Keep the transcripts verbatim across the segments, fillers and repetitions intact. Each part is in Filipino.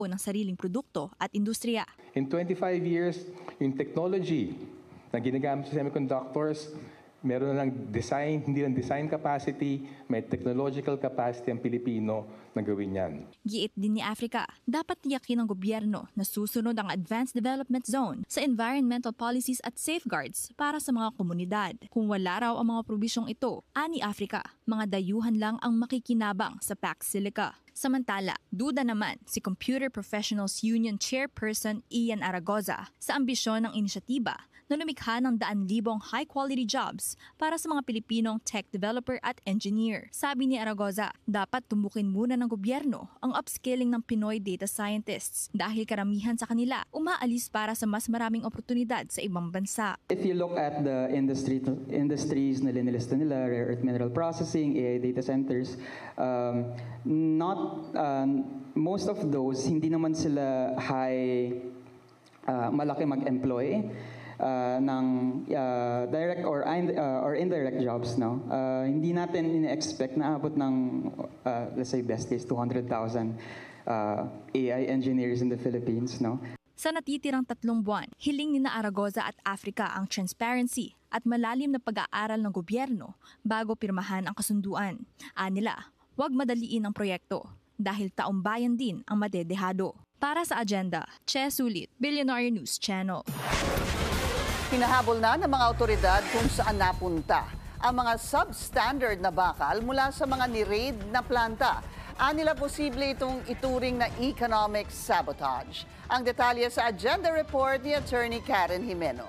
ng sariling produkto at industriya. In twenty-five years, yung technology na ginagamit sa semiconductors, meron na ng design, hindi lang design capacity, may technological capacity ang Pilipino na gawin yan. Giit din ni Africa, dapat tiyakin ng gobyerno na susunod ang Advanced Development Zone sa environmental policies at safeguards para sa mga komunidad. Kung wala raw ang mga probisyong ito, ani Africa, mga dayuhan lang ang makikinabang sa Pax Silica. Samantala, duda naman si Computer Professionals Union Chairperson Ian Aragoza sa ambisyon ng inisyatiba na lumikha ng daan libong high-quality jobs para sa mga Pilipinong tech developer at engineer. Sabi ni Aragoza, dapat tumbukin muna ng gobyerno ang upskilling ng Pinoy data scientists dahil karamihan sa kanila umaalis para sa mas maraming oportunidad sa ibang bansa. If you look at the industry industries na linilista nila, rare earth mineral processing, A I data centers, um, not uh, most of those, hindi naman sila high, uh, malaki mag-employ. Uh, ng uh, direct or, uh, or indirect jobs, no? Uh, hindi natin ina-expect na abot ng, uh, let's say, best case, two hundred thousand uh, A I engineers in the Philippines, no? Sa natitirang tatlong buwan, hiling ni na Aragoza at Africa ang transparency at malalim na pag-aaral ng gobyerno bago pirmahan ang kasunduan. Anila, huwag madaliin ang proyekto dahil taumbayan din ang madedehado. Para sa Agenda, Che Sulit, Billionaire News Channel. Hinahabol na ng mga otoridad kung saan napunta ang mga substandard na bakal mula sa mga ni-raid na planta. Anila posible itong ituring na economic sabotage. Ang detalye sa Agenda Report ni Attorney Karen Jimeno.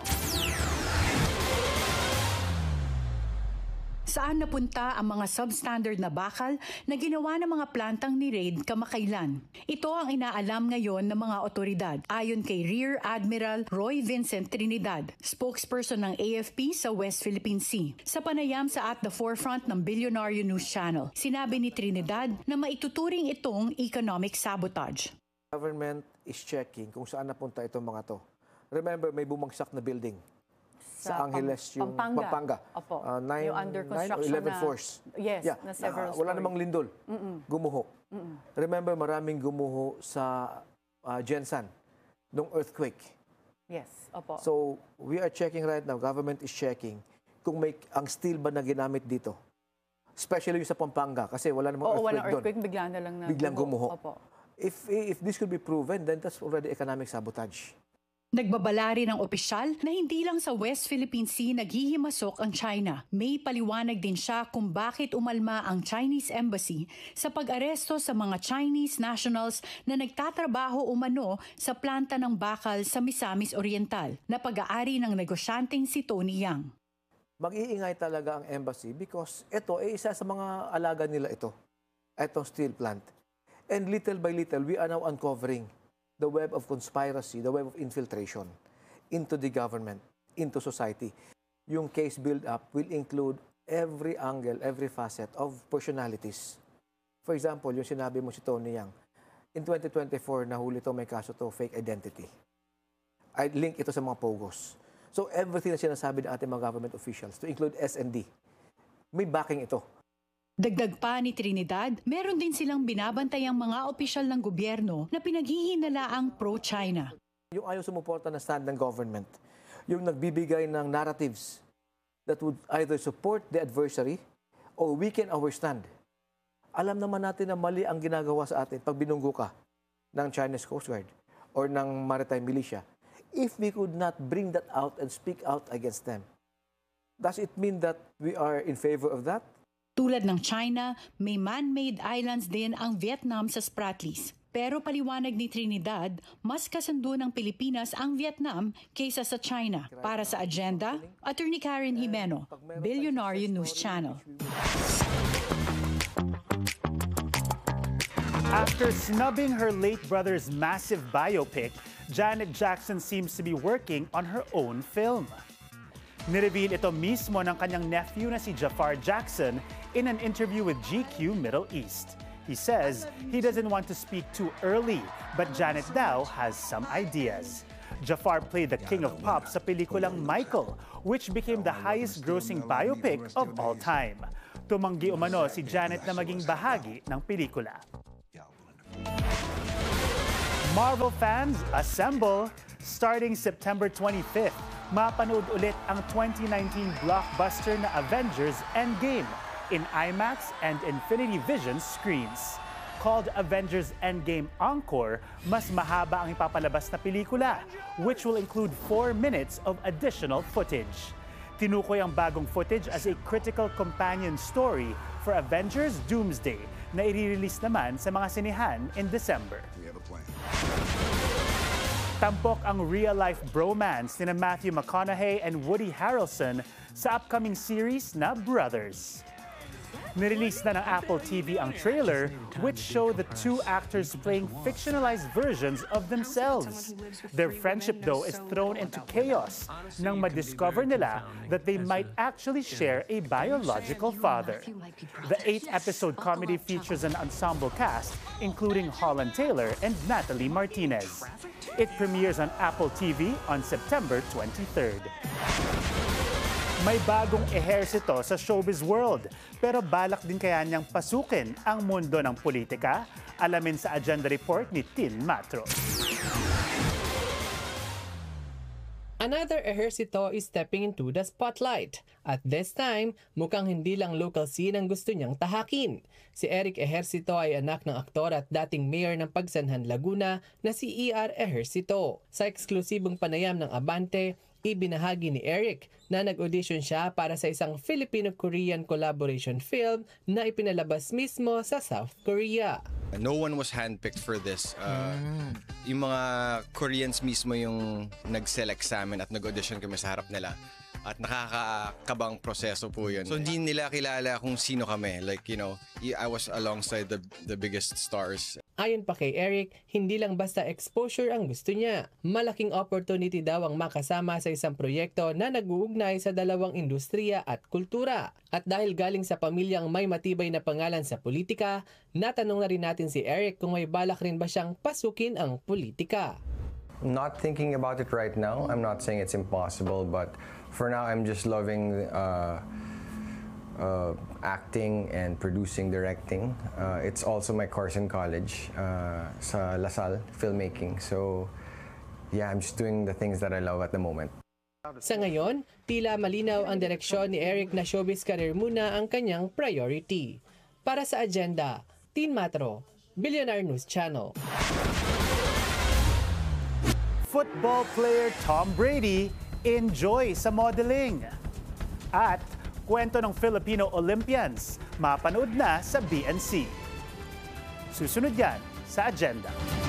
Saan napunta ang mga substandard na bakal na ginawa ng mga plantang ni-raid kamakailan? Ito ang inaalam ngayon ng mga otoridad, ayon kay Rear Admiral Roy Vincent Trinidad, spokesperson ng A F P sa West Philippine Sea. Sa panayam sa At the Forefront ng Billionaire News Channel, sinabi ni Trinidad na maituturing itong economic sabotage. Government is checking kung saan napunta itong mga to. Remember, may bumagsak na building. Sa, sa Angeles, yung Pampanga. Pampanga. Opo. Uh, nine, yung under construction nine or eleven na, floors. Yes, yeah. na several uh, Wala namang lindol. Mm-mm. Gumuho. Mm-mm. Remember, maraming gumuho sa uh, Gensan nung earthquake. Yes, opo. So, we are checking right now, government is checking kung may ang steel ba na ginamit dito. Especially yung sa Pampanga kasi wala namang Oo, earthquake doon. walang earthquake, bigla na lang na Biglang gumuho. Opo. If, if this could be proven, then that's already economic sabotage. Nagbabala rin ang opisyal na hindi lang sa West Philippine Sea naghihimasok ang China. May paliwanag din siya kung bakit umalma ang Chinese Embassy sa pag-aresto sa mga Chinese nationals na nagtatrabaho umano sa planta ng bakal sa Misamis Oriental na pag-aari ng negosyanteng si Tony Yang. Mag-iingay talaga ang embassy because ito ay isa sa mga alaga nila ito, itong steel plant. And little by little, we are now uncovering the web of conspiracy, the web of infiltration into the government, into society. Yung case build-up will include every angle, every facet of personalities. For example, yung sinabi mo si Tony Yang, in twenty twenty-four, nahuli to, may kaso to, fake identity. I link ito sa mga pogos. So everything na sinasabi ng ating mga government officials, to include S and D, may backing ito. Dagdag pa ni Trinidad, meron din silang binabantayang mga opisyal ng gobyerno na pinaghihinalaang pro-China. Yung ayaw sumuporta na stand ng government, yung nagbibigay ng narratives that would either support the adversary or weaken our stand. Alam naman natin na mali ang ginagawa sa atin pag binunggo ka ng Chinese Coast Guard or ng Maritime Militia. If we could not bring that out and speak out against them, does it mean that we are in favor of that? Tulad ng China, may man-made islands din ang Vietnam sa Spratlys. Pero paliwanag ni Trinidad, mas kasundo ng Pilipinas ang Vietnam kaysa sa China. Para sa Agenda, Attorney Karen Jimeno, Billionaire News Channel. After snubbing her late brother's massive biopic, Janet Jackson seems to be working on her own film. Nireveal ito mismo ng kanyang nephew na si Jafar Jackson in an interview with G Q Middle East. He says he doesn't want to speak too early, but Janet daw has some ideas. Jafar played the king of pop sa pelikulang Michael, which became the highest-grossing biopic of all time. Tumanggi umano si Janet na maging bahagi ng pelikula. Marvel fans, assemble! Starting September twenty-fifth, mapanood ulit ang twenty nineteen blockbuster na Avengers Endgame in IMAX and Infinity Vision screens. Called Avengers Endgame Encore, mas mahaba ang ipapalabas na pelikula, which will include four minutes of additional footage. Tinukoy ang bagong footage as a critical companion story for Avengers Doomsday na i-release naman sa mga sinehan in December. We have a plan. Tampok ang real-life bromance ni Matthew McConaughey and Woody Harrelson sa upcoming series na Brothers. Nirelease na ng Apple T V ang trailer, which showed the two actors playing fictionalized versions of themselves. Their friendship, though, is thrown into chaos nang madiscover nila that they might actually share a biological father. The eight-episode comedy features an ensemble cast, including Holland Taylor and Natalie Martinez. It premieres on Apple T V on September twenty-third. May bagong ehersito sa showbiz world, pero balak din kaya niyang pasukin ang mundo ng politika? Alamin sa agenda report ni Tin Matro. Another ehersito is stepping into the spotlight. At this time, mukhang hindi lang local scene ang gusto niyang tahakin. Si Eric Ejercito ay anak ng aktor at dating mayor ng Pagsanhan, Laguna na si E R Ejercito. Sa eksklusibong panayam ng Abante, ibinahagi ni Eric na nag-audition siya para sa isang Filipino-Korean collaboration film na ipinalabas mismo sa South Korea. No one was handpicked for this. Uh, mm. Yung mga Koreans mismo yung nag-select sa amin at nag-audition kami sa harap nila. At nakakakabang proseso po yun. So hindi nila kilala kung sino kami. Like, you know, I was alongside the, the biggest stars. Ayon pa kay Eric, hindi lang basta exposure ang gusto niya. Malaking opportunity daw ang makasama sa isang proyekto na nag-uugnay sa dalawang industriya at kultura. At dahil galing sa pamilyang may matibay na pangalan sa politika, natanong na rin natin si Eric kung may balak rin ba siyang pasukin ang politika. Not thinking about it right now. I'm not saying it's impossible, but for now, I'm just loving uh, uh, acting and producing, directing. Uh, it's also my course in college uh, sa LaSalle, filmmaking. So, yeah, I'm just doing the things that I love at the moment. Sa ngayon, tila malinaw ang direksyon ni Eric na showbiz career muna ang kanyang priority. Para sa agenda, Tin Matro, Billionaire News Channel. Football player Tom Brady enjoy sa modeling. At kwento ng Filipino Olympians, mapanood na sa B N C. Susunod yan sa agenda.